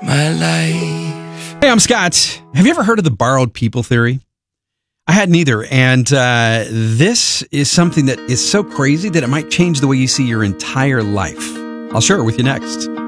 my life. Hey, I'm Scott. Have you ever heard of the borrowed people theory? I hadn't either, and this is something that is so crazy that it might change the way you see your entire life. I'll share it with you next.